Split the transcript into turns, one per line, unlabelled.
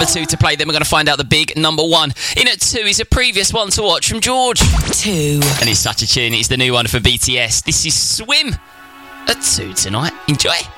2 to play. Then we're going to find out the big number 1. In at 2 is a previous one to watch from George.
2.
And it's such a tune. It's the new one for BTS. This is Swim at 2 tonight. Enjoy.